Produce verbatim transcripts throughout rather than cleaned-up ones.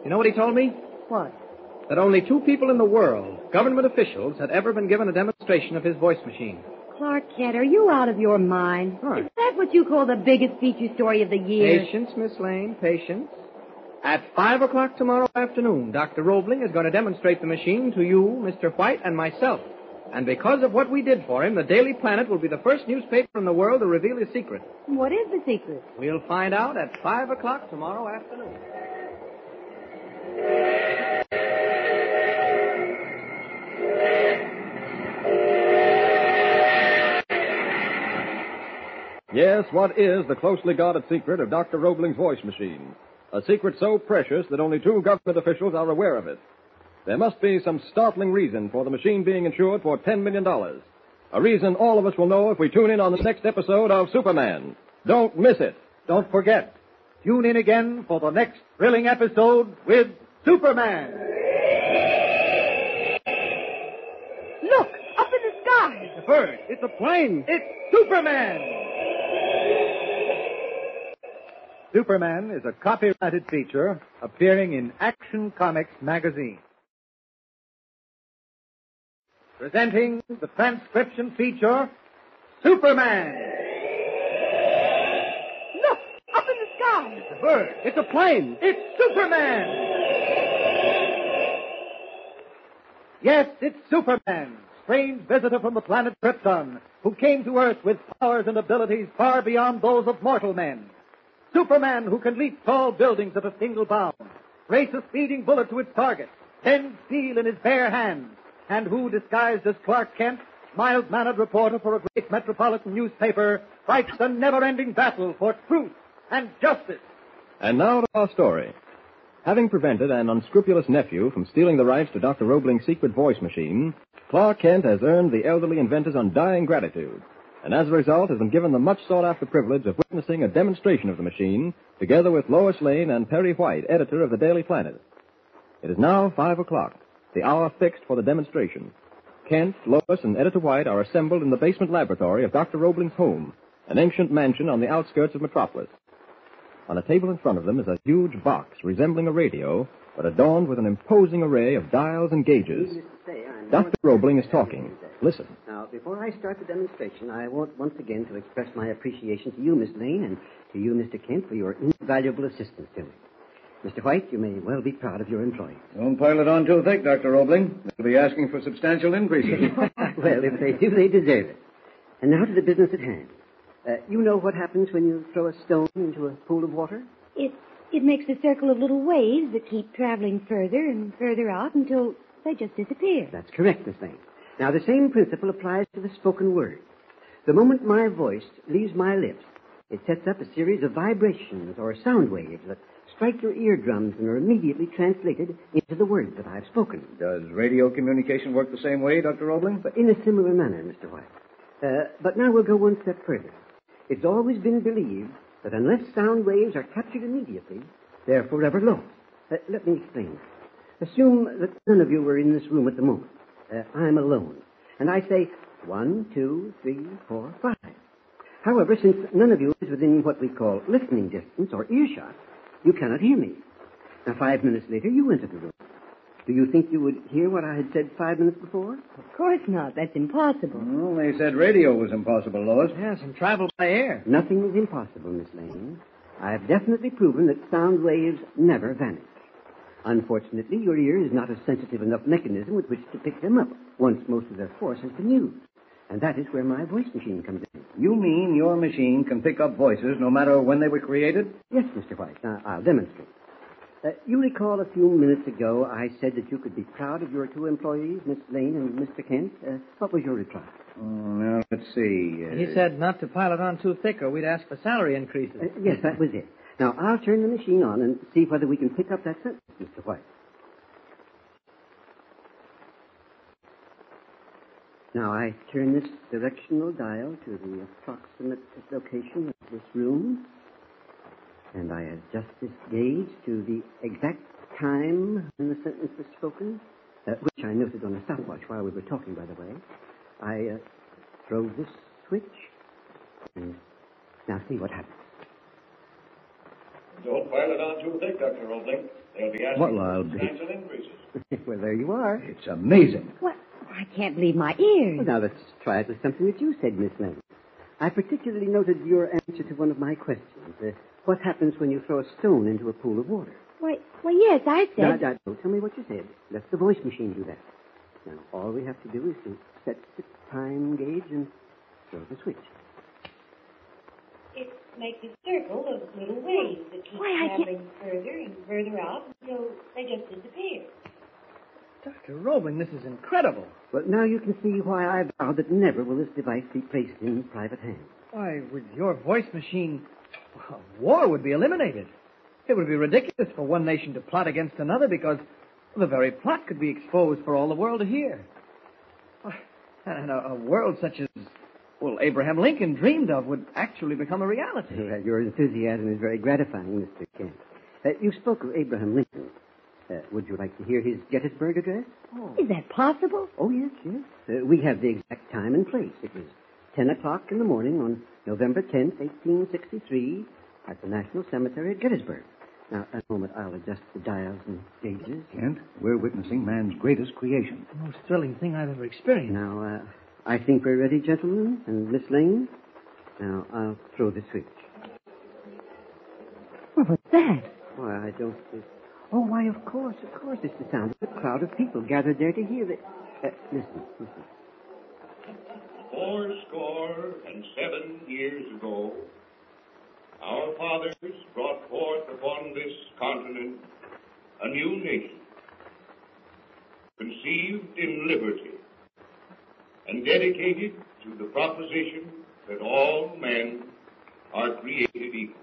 You know what he told me? What? That only two people in the world, government officials, had ever been given a demonstration of his voice machine. Clark Kent, are you out of your mind? Huh. Is that what you call the biggest feature story of the year? Patience, Miss Lane, patience. At five o'clock tomorrow afternoon, Doctor Roebling is going to demonstrate the machine to you, Mister White, and myself. And because of what we did for him, the Daily Planet will be the first newspaper in the world to reveal his secret. What is the secret? We'll find out at five o'clock tomorrow afternoon. Yes, what is the closely guarded secret of Doctor Roebling's voice machine? A secret so precious that only two government officials are aware of it. There must be some startling reason for the machine being insured for ten million dollars. A reason all of us will know if we tune in on the next episode of Superman. Don't miss it. Don't forget, tune in again for the next thrilling episode with Superman. Look, up in the sky. It's a bird. It's a plane. It's Superman. Superman is a copyrighted feature appearing in Action Comics magazine. Presenting the transcription feature, Superman. Look, up in the sky. It's a bird. It's a plane. It's Superman. Yes, it's Superman, strange visitor from the planet Krypton, who came to Earth with powers and abilities far beyond those of mortal men. Superman, who can leap tall buildings at a single bound, race a speeding bullet to its target, bend steel in his bare hands, and who, disguised as Clark Kent, mild-mannered reporter for a great metropolitan newspaper, fights a never-ending battle for truth and justice. And now to our story. Having prevented an unscrupulous nephew from stealing the rights to Doctor Roebling's secret voice machine, Clark Kent has earned the elderly inventor's undying gratitude, and as a result has been given the much-sought-after privilege of witnessing a demonstration of the machine, together with Lois Lane and Perry White, editor of the Daily Planet. It is now five o'clock, the hour fixed for the demonstration. Kent, Lois, and Editor White are assembled in the basement laboratory of Doctor Roebling's home, an ancient mansion on the outskirts of Metropolis. On a table in front of them is a huge box resembling a radio, but adorned with an imposing array of dials and gauges. Doctor Roebling is talking. Listen. Now, before I start the demonstration, I want once again to express my appreciation to you, Miss Lane, and to you, Mister Kent, for your invaluable assistance to me. Mister White, you may well be proud of your employees. Don't pile it on too thick, Doctor Roebling. They'll be asking for substantial increases. Well, if they do, they deserve it. And now to the business at hand. Uh, you know what happens when you throw a stone into a pool of water? It it makes a circle of little waves that keep traveling further and further out until they just disappear. That's correct, Miss Lane. Now, the same principle applies to the spoken word. The moment my voice leaves my lips, it sets up a series of vibrations or sound waves that strike your eardrums and are immediately translated into the words that I've spoken. Does radio communication work the same way, Doctor Roebling? But in a similar manner, Mister White. Uh, but now we'll go one step further. It's always been believed that unless sound waves are captured immediately, they're forever lost. Uh, let me explain. Assume that none of you were in this room at the moment. Uh, I'm alone. And I say one, two, three, four, five. However, since none of you is within what we call listening distance or earshot, you cannot hear me. Now, five minutes later, you enter the room. Do you think you would hear what I had said five minutes before? Of course not. That's impossible. Well, they said radio was impossible, Lois. Yes, and travel by air. Nothing is impossible, Miss Lane. I have definitely proven that sound waves never vanish. Unfortunately, your ear is not a sensitive enough mechanism with which to pick them up once most of their force has been used. And that is where my voice machine comes in. You mean your machine can pick up voices no matter when they were created? Yes, Mister White. Now, I'll demonstrate. Uh, you recall a few minutes ago I said that you could be proud of your two employees, Miss Lane and Mister Kent. Uh, what was your reply? Oh, now, let's see. Uh... He said not to pile it on too thick or we'd ask for salary increases. Uh, yes, that was it. Now, I'll turn the machine on and see whether we can pick up that sentence, Mister White. Now, I turn this directional dial to the approximate location of this room, and I adjust this gauge to the exact time when the sentence was spoken, uh, which I noted on a stopwatch while we were talking, by the way. I uh, throw this switch, and now see what happens. Don't pile it on too thick, Doctor Roebling. They'll be asking Well, for I'll be- substantial increases. Well, there you are. It's amazing. What? I can't believe my ears. Well, now let's try it with something that you said, Miss Lane. I particularly noted your answer to one of my questions. Uh, what happens when you throw a stone into a pool of water? Why, why, yes, I Now, said... now, don't tell me what you said. Let the voice machine do that. Now, all we have to do is to set the time gauge and throw the switch. It makes a circle of little waves that keep Why, traveling further and further out until they just disappear. Doctor Roebling, this is incredible. Well, now you can see why I vowed that never will this device be placed in private hands. Why, with your voice machine, well, war would be eliminated. It would be ridiculous for one nation to plot against another because the very plot could be exposed for all the world to hear. And a, a world such as, well, Abraham Lincoln dreamed of would actually become a reality. Well, your enthusiasm is very gratifying, Mister Kent. Uh, you spoke of Abraham Lincoln. Uh, would you like to hear his Gettysburg Address? Oh. Is that possible? Oh, yes, yes. Uh, we have the exact time and place. It was ten o'clock in the morning on November tenth, eighteen sixty-three, at the National Cemetery at Gettysburg. Now, a moment, I'll adjust the dials and gauges. Kent, we're witnessing man's greatest creation. The most thrilling thing I've ever experienced. Now, uh, I think we're ready, gentlemen, and Miss Lane. Now, I'll throw the switch. Well, what's that? Why, I don't... Uh... Oh, why, of course, of course. It's the sound of a crowd of people gathered there to hear it. Uh, listen, listen. Four score and seven years ago, our fathers brought forth upon this continent a new nation, conceived in liberty and dedicated to the proposition that all men are created equal.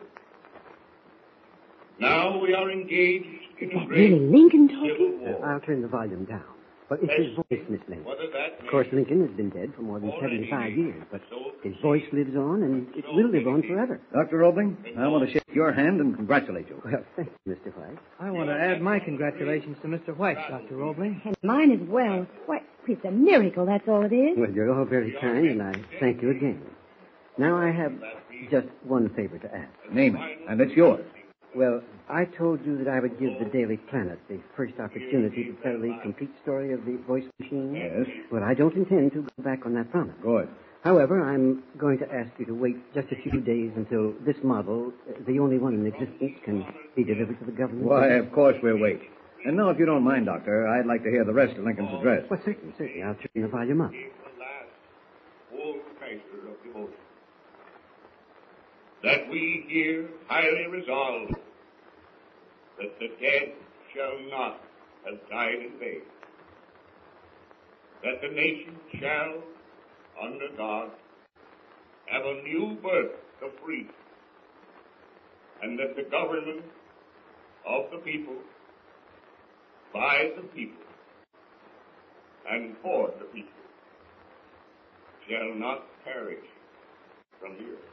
Now we are engaged in a great really Lincoln civil talking? war. Uh, I'll turn the volume down. But it's his voice, Miss Lane. Whether that Of course, nation Lincoln has been dead for more than or seventy-five any years, but so his voice lives on, and it will live on forever. Doctor Roebling, I want to shake your hand and congratulate you. Well, thank you, Mister White. I want to add my congratulations to Mister White, Doctor Roebling. And mine as well. Why, it's a miracle, that's all it is. Well, you're all very kind, and I thank you again. Now I have just one favor to ask. Name it, and it's yours. Well, I told you that I would give the Daily Planet the first opportunity to tell the complete story of the voice machine. Yes. Well, I don't intend to go back on that promise. Good. However, I'm going to ask you to wait just a few days until this model, uh, the only one in existence, can be delivered to the government. Why, of course we'll wait. And now, if you don't mind, Doctor, I'd like to hear the rest of Lincoln's address. Well, certainly, certainly. I'll turn the volume up. the last full measure of devotion. That we here highly resolve that the dead shall not have died in vain. That the nation shall, under God, have a new birth of freedom. And that the government of the people, by the people, and for the people, shall not perish from the earth.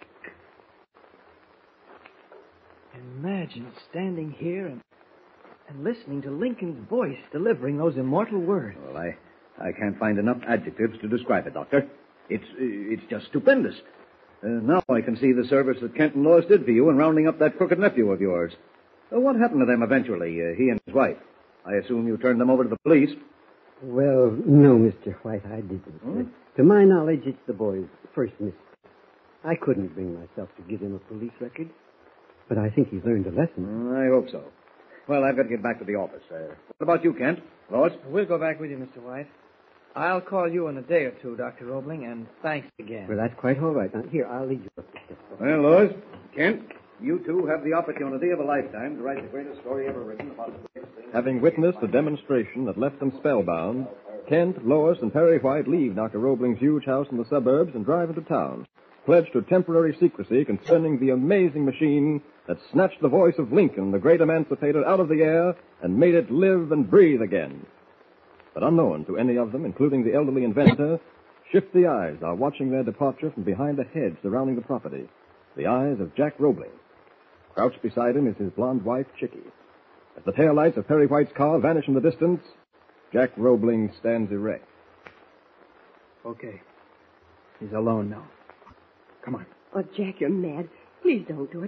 Imagine standing here and, and listening to Lincoln's voice delivering those immortal words. Well, I, I can't find enough adjectives to describe it, Doctor. It's, it's just stupendous. Uh, now I can see the service that Kent and Lois did for you in rounding up that crooked nephew of yours. Uh, what happened to them eventually, uh, he and his wife? I assume you turned them over to the police. Well, no, Mister White, I didn't. Hmm? Uh, to my knowledge, it's the boy's first mistake. I couldn't bring myself to give him a police record, but I think he's learned a lesson. Mm, I hope so. Well, I've got to get back to the office. Uh, what about you, Kent? Lois? We'll go back with you, Mister White. I'll call you in a day or two, Doctor Roebling, and thanks again. Well, that's quite all right. Now, here, I'll lead you up the steps. Well, Lois, Kent, you two have the opportunity of a lifetime to write the greatest story ever written about the greatest thing. Having witnessed a demonstration that left them spellbound, Kent, Lois, and Perry White leave Doctor Roebling's huge house in the suburbs and drive into town, pledged to temporary secrecy concerning the amazing machine that snatched the voice of Lincoln, the great emancipator, out of the air and made it live and breathe again. But unknown to any of them, including the elderly inventor, shifty eyes are watching their departure from behind a hedge surrounding the property. The eyes of Jack Roebling. Crouched beside him is his blonde wife, Chickie. As the taillights of Perry White's car vanish in the distance, Jack Roebling stands erect. Okay. He's alone now. Come on. Oh, Jack, you're mad. Please don't do it.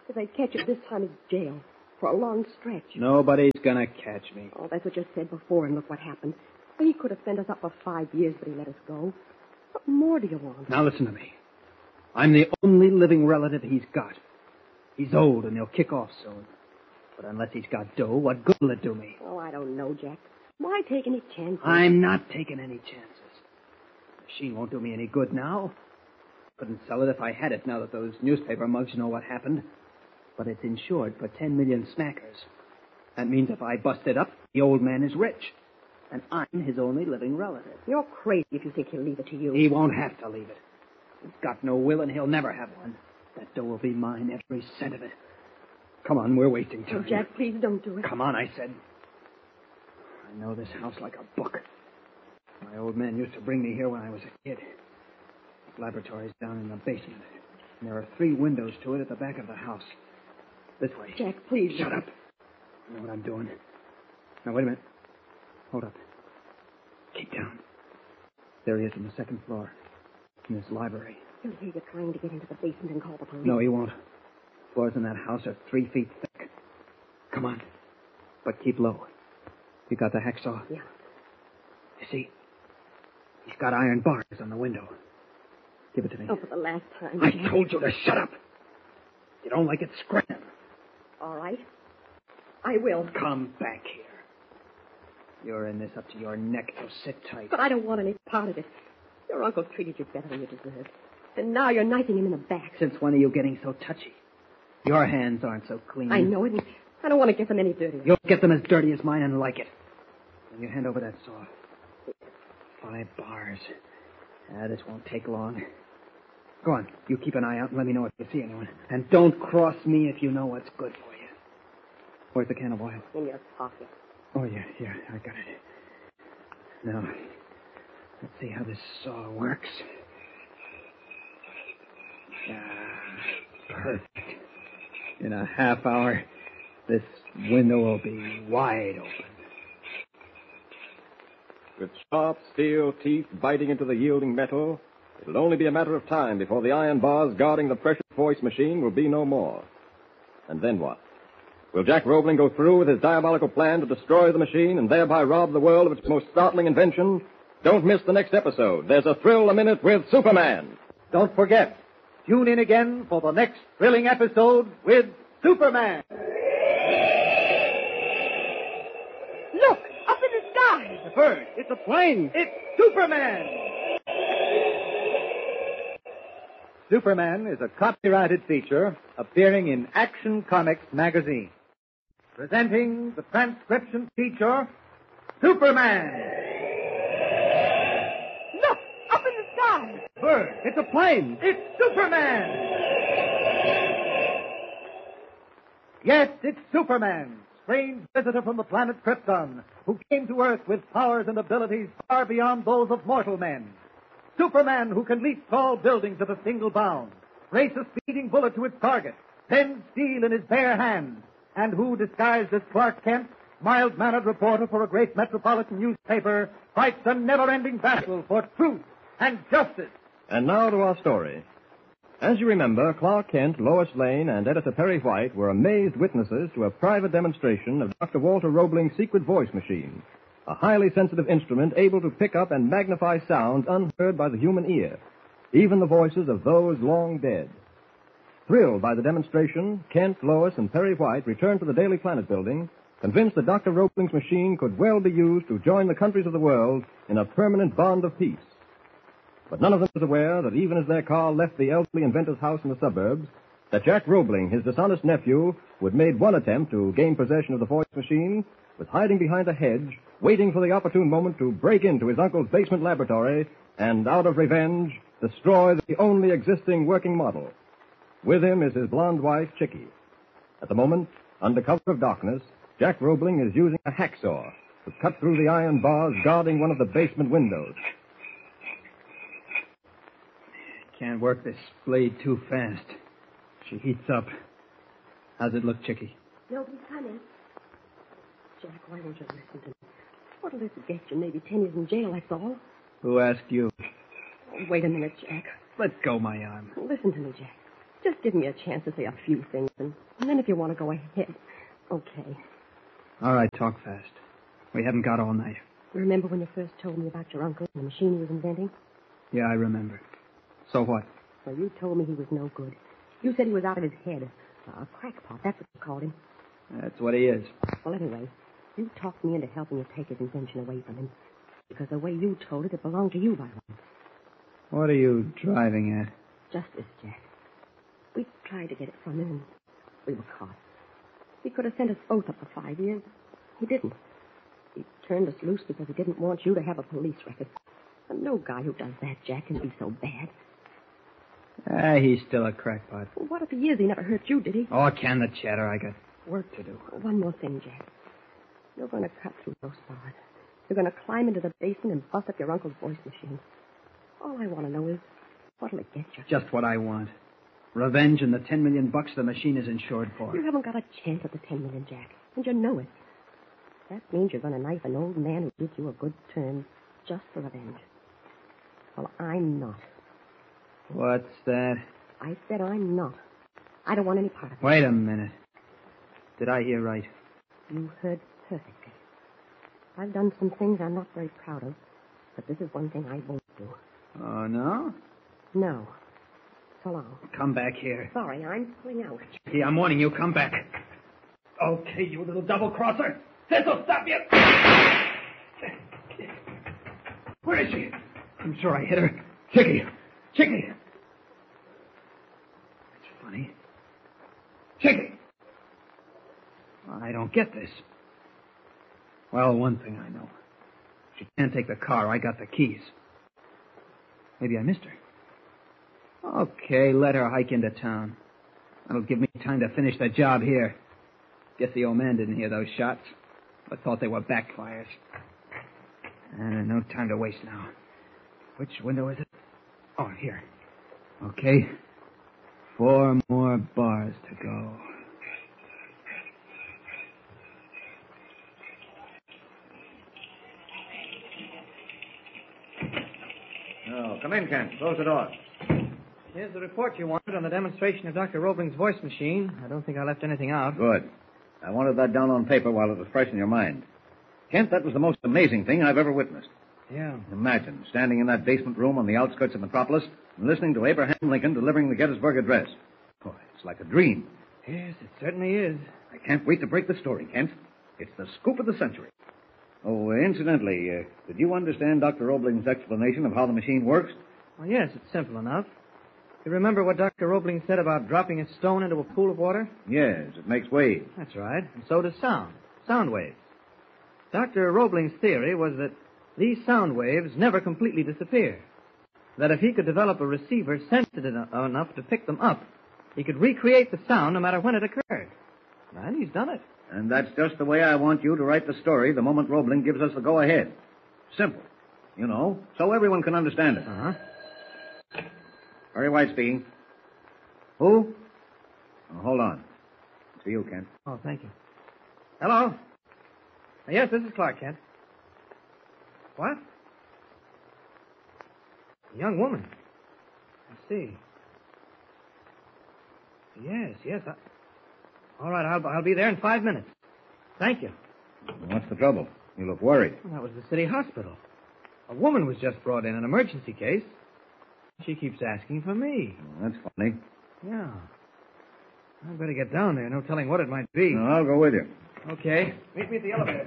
If they catch it this time, it's jail. For a long stretch. Nobody's gonna catch me. Oh, that's what you said before, and look what happened. He could have sent us up for five years, but he let us go. What more do you want? Now listen to me. I'm the only living relative he's got. He's old, and he'll kick off soon. But unless he's got dough, what good will it do me? Oh, I don't know, Jack. Why take any chances? I'm not taking any chances. The machine won't do me any good now. Couldn't sell it if I had it now that those newspaper mugs know what happened. But it's insured for ten million smackers. That means if I bust it up, the old man is rich. And I'm his only living relative. You're crazy if you think he'll leave it to you. He won't have to leave it. He's got no will, and he'll never have one. That dough will be mine, every cent of it. Come on, we're wasting time. Oh, Jack, please don't do it. Come on, I said. I know this house like a book. My old man used to bring me here when I was a kid. His laboratory's down in the basement. And there are three windows to it at the back of the house. This way. Jack, please. Shut up. I know what I'm doing. Now, wait a minute. Hold up. Keep down. There he is on the second floor. In this library. He'll hear you trying to get into the basement and call the police. No, he won't. Floors in that house are three feet thick. Come on. But keep low. You got the hacksaw? Yeah. You see? He's got iron bars on the window. Give it to me. Oh, for the last time. I Jack. told you to shut up. You don't like it, scram. All right. I will. Come back here. You're in this up to your neck, so sit tight. But I don't want any part of it. Your uncle treated you better than you deserved. And now you're knifing him in the back. Since when are you getting so touchy? Your hands aren't so clean. I know it, and I don't want to get them any dirtier. You'll get them as dirty as mine and like it. When you hand over that saw. Five bars. Ah, this won't take long. Go on. You keep an eye out and let me know if you see anyone. And don't cross me if you know what's good for you. Where's the can of oil? In your pocket. Oh, yeah, yeah, I got it. Now, let's see how this saw works. Ah, perfect. In a half hour, this window will be wide open. With sharp steel teeth biting into the yielding metal, it'll only be a matter of time before the iron bars guarding the precious voice machine will be no more. And then what? Will Jack Roebling go through with his diabolical plan to destroy the machine and thereby rob the world of its most startling invention? Don't miss the next episode. There's a thrill a minute with Superman. Don't forget, tune in again for the next thrilling episode with Superman. Look, up in the sky. The bird. It's a plane. It's Superman. Superman is a copyrighted feature appearing in Action Comics magazine. Presenting the transcription feature, Superman. Look, up in the sky. Bird. It's a plane. It's Superman. Yes, it's Superman, strange visitor from the planet Krypton, who came to Earth with powers and abilities far beyond those of mortal men. Superman who can leap tall buildings at a single bound, race a speeding bullet to its target, bend steel in his bare hand, and who, disguised as Clark Kent, mild-mannered reporter for a great metropolitan newspaper, fights a never-ending battle for truth and justice. And now to our story. As you remember, Clark Kent, Lois Lane, and editor Perry White were amazed witnesses to a private demonstration of Doctor Walter Roebling's secret voice machine, a highly sensitive instrument able to pick up and magnify sounds unheard by the human ear, even the voices of those long dead. Thrilled by the demonstration, Kent, Lois, and Perry White returned to the Daily Planet building, convinced that Doctor Roebling's machine could well be used to join the countries of the world in a permanent bond of peace. But none of them was aware that even as their car left the elderly inventor's house in the suburbs, that Jack Roebling, his dishonest nephew, who had made one attempt to gain possession of the voice machine, was hiding behind a hedge, waiting for the opportune moment to break into his uncle's basement laboratory and, out of revenge, destroy the only existing working model. With him is his blonde wife, Chickie. At the moment, under cover of darkness, Jack Roebling is using a hacksaw to cut through the iron bars guarding one of the basement windows. Can't work this blade too fast. She heats up. How's it look, Chickie? Nobody's coming. Jack, why won't you listen to me? What'll this get you? Maybe ten years in jail, that's all. Who asked you? Oh, wait a minute, Jack. Let go my arm. Listen to me, Jack. Just give me a chance to say a few things, and, and then if you want to go ahead, okay. All right, talk fast. We haven't got all night. Remember when you first told me about your uncle and the machine he was inventing? Yeah, I remember. So what? Well, you told me he was no good. You said he was out of his head. A crackpot, that's what you called him. That's what he is. Well, anyway, you talked me into helping you take his invention away from him. Because the way you told it, it belonged to you by right. What are you driving at? Justice, Jack. We tried to get it from him, and we were caught. He could have sent us both up for five years. He didn't. He turned us loose because he didn't want you to have a police record. And no guy who does that, Jack, can be so bad. Ah, he's still a crackpot. Well, what if he is? He never hurt you, did he? Oh, can the chatter. I got work to do. One more thing, Jack. You're going to cut through those bars. You're going to climb into the basement and bust up your uncle's voice machine. All I want to know is, what'll it get you? Just what I want. Revenge and the ten million bucks the machine is insured for. You haven't got a chance at the ten million, Jack. And you know it. That means you're going to knife an old man who did you a good turn just for revenge. Well, I'm not. What's that? I said I'm not. I don't want any part of it. Wait a minute. Did I hear right? You heard perfectly. I've done some things I'm not very proud of, but this is one thing I won't do. Oh, no? No. So long. Come back here. Sorry, I'm pulling out. Jackie, I'm warning you. Come back. Okay, you little double-crosser. This'll stop you. Where is she? I'm sure I hit her. Chickie. Chickie. That's funny. Chickie. I don't get this. Well, one thing I know. She can't take the car. I got the keys. Maybe I missed her. Okay, let her hike into town. That'll give me time to finish the job here. Guess the old man didn't hear those shots, but thought they were backfires. And no time to waste now. Which window is it? Oh, here. Okay. Four more bars to go. Oh, come in, Kent. Close the door. Here's the report you wanted on the demonstration of Doctor Roebling's voice machine. I don't think I left anything out. Good. I wanted that down on paper while it was fresh in your mind. Kent, that was the most amazing thing I've ever witnessed. Yeah. Imagine standing in that basement room on the outskirts of Metropolis and listening to Abraham Lincoln delivering the Gettysburg Address. Boy, it's like a dream. Yes, it certainly is. I can't wait to break the story, Kent. It's the scoop of the century. Oh, incidentally, uh, did you understand Doctor Roebling's explanation of how the machine works? Well, yes, it's simple enough. You remember what Doctor Roebling said about dropping a stone into a pool of water? Yes, it makes waves. That's right. And so does sound. Sound waves. Doctor Roebling's theory was that these sound waves never completely disappear. That if he could develop a receiver sensitive enough to pick them up, he could recreate the sound no matter when it occurred. And he's done it. And that's just the way I want you to write the story the moment Roebling gives us the go-ahead. Simple. You know, so everyone can understand it. Uh-huh. Very White speaking. Who? Oh, hold on. It's for you, Kent. Oh, thank you. Hello? Yes, this is Clark Kent. What? A young woman. I see. Yes, yes. I... All right, I'll, I'll be there in five minutes. Thank you. What's the trouble? You look worried. Well, that was the city hospital. A woman was just brought in, an emergency case. She keeps asking for me. Oh, that's funny. Yeah. I'd better get down there. No telling what it might be. No, I'll go with you. Okay. Meet me at the elevator.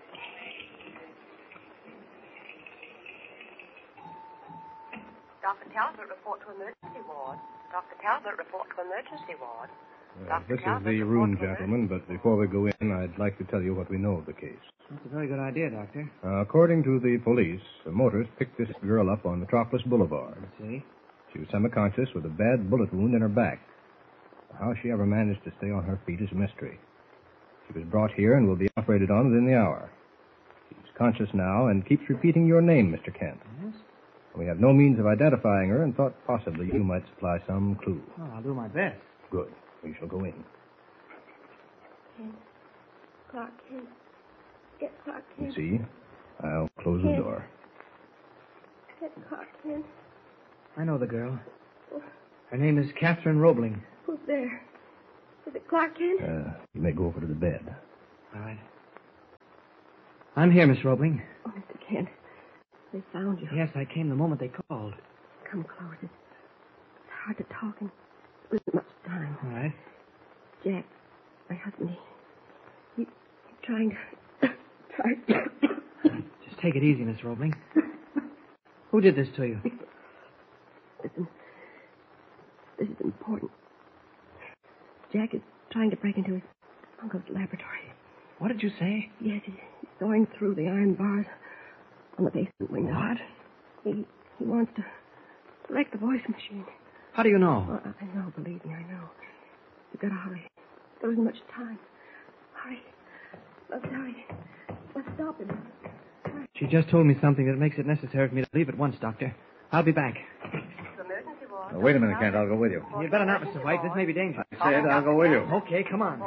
Doctor Talbot, report to emergency ward. Doctor Talbot, report to emergency ward. Uh, this is the room, gentlemen, but before we go in, I'd like to tell you what we know of the case. That's a very good idea, Doctor. Uh, according to the police, a motorist picked this girl up on Metropolis Boulevard. I see. She was semi-conscious with a bad bullet wound in her back. How she ever managed to stay on her feet is a mystery. She was brought here and will be operated on within the hour. She's conscious now and keeps repeating your name, Mister Kent. Yes? We have no means of identifying her and thought possibly you might supply some clue. Oh, I'll do my best. Good. We shall go in. Kent. Clark Kent. Get Clark You Kent. see? I'll close the door. Get Clark Kent. I know the girl. Her name is Catherine Roebling. Who's there? Is it Clark Kent? Uh, you may go over to the bed. All right. I'm here, Miss Roebling. Oh, Mister Kent. They found you. Yes, I came the moment they called. Come close. It's hard to talk and there isn't much time. All right. Jack, my husband, he, he, he's trying to... trying Just take it easy, Miss Roebling. Who did this to you? Listen. This is important. Jack is trying to break into his uncle's laboratory. What did you say? Yes, he, he's sawing through the iron bars on the basement window. What? He he wants to wreck the voice machine. How do you know? Oh, I, I know, believe me, I know. You've got to hurry. There isn't much time. Hurry. Let's hurry. Let's stop him. Hurry. She just told me something that makes it necessary for me to leave at once, Doctor. I'll be back. Uh, wait a minute, Kent. I'll go with you. You'd better not, Mister White. This may be dangerous. I said I'll go with you. Okay, come on.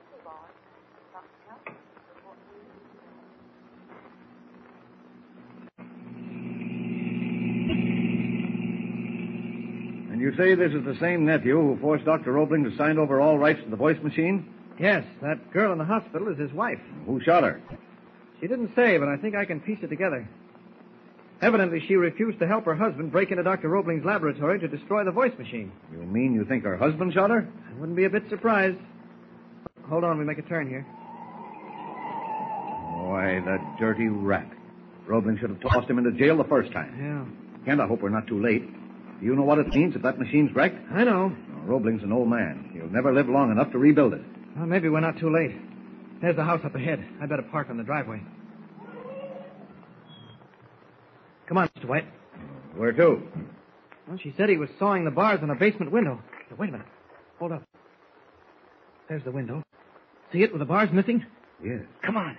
And you say this is the same nephew who forced Doctor Roebling to sign over all rights to the voice machine? Yes, that girl in the hospital is his wife. Who shot her? She didn't say, but I think I can piece it together. Evidently, she refused to help her husband break into Doctor Roebling's laboratory to destroy the voice machine. You mean you think her husband shot her? I wouldn't be a bit surprised. Hold on, we make a turn here. Why, that dirty rat. Roebling should have tossed him into jail the first time. Yeah. Kent, I hope we're not too late. Do you know what it means if that machine's wrecked? I know. Well, Roebling's an old man. He'll never live long enough to rebuild it. Well, maybe we're not too late. There's the house up ahead. I'd better park on the driveway. Come on, Mister White. Where to? Well, she said he was sawing the bars on a basement window. Now, wait a minute. Hold up. There's the window. See it with the bars missing? Yes. Come on.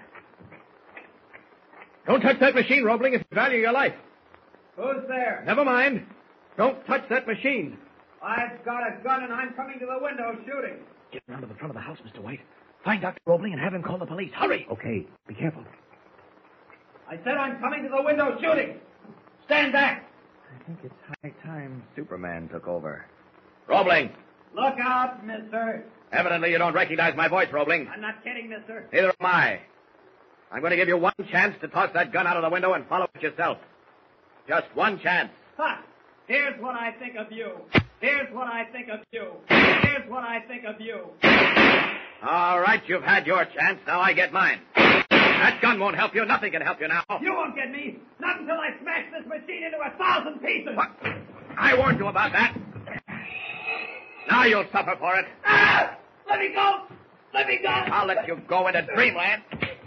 Don't touch that machine, Roebling, if you value your life. Who's there? Never mind. Don't touch that machine. I've got a gun and I'm coming to the window shooting. Get around to the front of the house, Mister White. Find Doctor Roebling and have him call the police. Hurry. Okay. Be careful. I said I'm coming to the window shooting. Stand back. I think it's high time Superman took over. Roebling. Look out, mister. Evidently you don't recognize my voice, Roebling. I'm not kidding, mister. Neither am I. I'm going to give you one chance to toss that gun out of the window and follow it yourself. Just one chance. Ha! Here's what I think of you. Here's what I think of you. Here's what I think of you. All right, you've had your chance. Now I get mine. That gun won't help you. Nothing can help you now. You won't get me. Not until I smash this machine into a thousand pieces. What? I warned you about that. Now you'll suffer for it. Ah! Let me go! Let me go! I'll let you go into dreamland.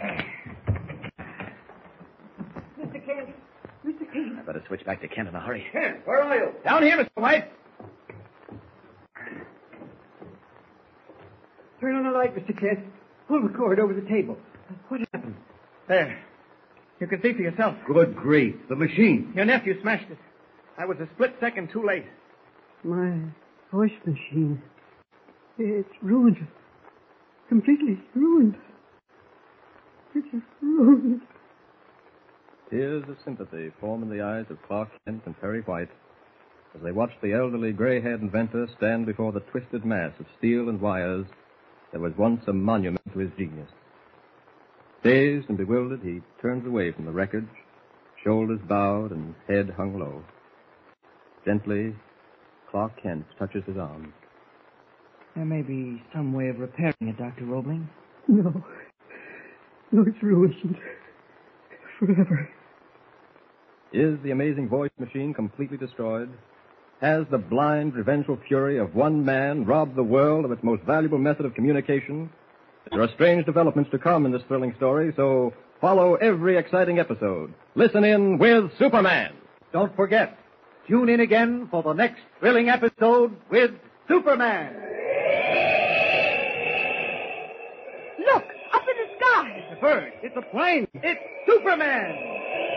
Mister Kent. Mister Kent. I better switch back to Kent in a hurry. Kent, where are you? Down here, Mister White. Turn on the light, Mister Kent. Pull the cord over the table. What happened? There. You can see for yourself. Good grief. The machine. Your nephew smashed it. I was a split second too late. My voice machine. It's ruined. Completely ruined. It's ruined. Tears of sympathy form in the eyes of Clark Kent and Perry White as they watched the elderly gray-haired inventor stand before the twisted mass of steel and wires that was once a monument to his genius. Dazed and bewildered, he turns away from the wreckage, shoulders bowed and head hung low. Gently, Clark Kent touches his arm. There may be some way of repairing it, Doctor Roebling. No. No, it's ruined. Forever. Is the amazing voice machine completely destroyed? Has the blind, revengeful fury of one man robbed the world of its most valuable method of communication? There are strange developments to come in this thrilling story, so follow every exciting episode. Listen in with Superman. Don't forget, tune in again for the next thrilling episode with Superman. Look, up in the sky. It's a bird. It's a plane. It's Superman!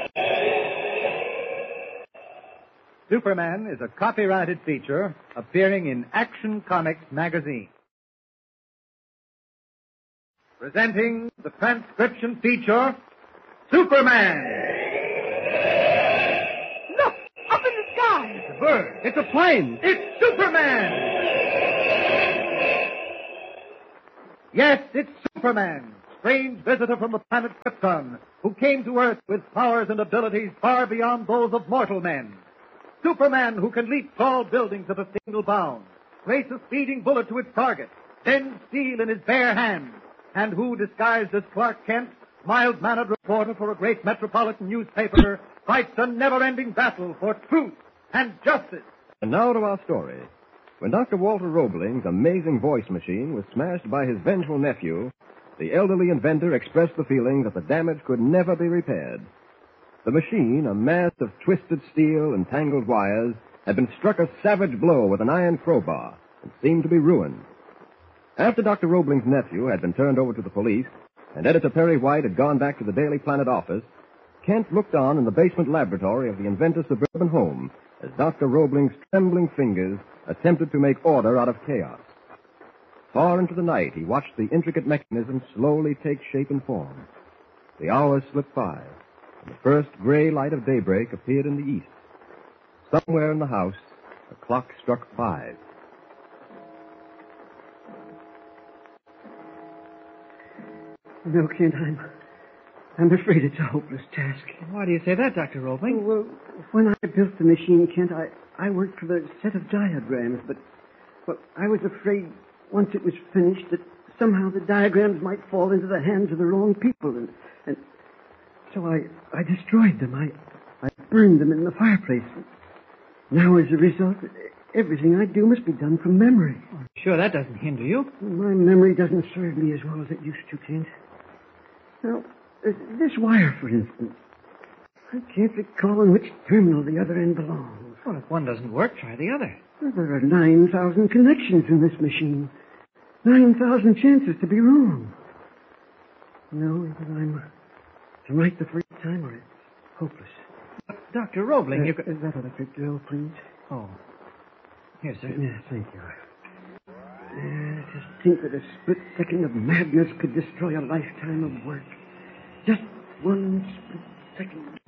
Superman is a copyrighted feature appearing in Action Comics magazine. Presenting the transcription feature, Superman! Look, up in the sky. It's a bird. It's a plane. It's Superman! Yes, it's Superman, strange visitor from the planet Krypton, who came to Earth with powers and abilities far beyond those of mortal men. Superman who can leap tall buildings at a single bound, race a speeding bullet to its target, bend steel in his bare hands, and who, disguised as Clark Kent, mild-mannered reporter for a great metropolitan newspaper, fights a never-ending battle for truth and justice. And now to our story. When Doctor Walter Roebling's amazing voice machine was smashed by his vengeful nephew, the elderly inventor expressed the feeling that the damage could never be repaired. The machine, a mass of twisted steel and tangled wires, had been struck a savage blow with an iron crowbar and seemed to be ruined. After Doctor Roebling's nephew had been turned over to the police and Editor Perry White had gone back to the Daily Planet office, Kent looked on in the basement laboratory of the inventor's suburban home as Doctor Roebling's trembling fingers attempted to make order out of chaos. Far into the night, he watched the intricate mechanism slowly take shape and form. The hours slipped by, and the first gray light of daybreak appeared in the east. Somewhere in the house, a clock struck five. No, Kent, I'm, I'm afraid it's a hopeless task. Why do you say that, Doctor Roebling? Well, when I built the machine, Kent, I, I worked with a set of diagrams, but well, I was afraid once it was finished that somehow the diagrams might fall into the hands of the wrong people, and, and so I, I destroyed them. I, I burned them in the fireplace. Now, as a result, everything I do must be done from memory. Oh, sure, that doesn't hinder you. My memory doesn't serve me as well as it used to, Kent. Now, uh, this wire, for instance. I can't recall in which terminal the other end belongs. Well, if one doesn't work, try the other. Well, there are nine thousand connections in this machine. nine thousand chances to be wrong. No, either I'm to right the first time or it's hopeless. Doctor Roebling, uh, you could... Is that electric drill, please? Oh. Here, sir. Yeah, thank you. Uh, just think that a split second of madness could destroy a lifetime of work. Just one split second.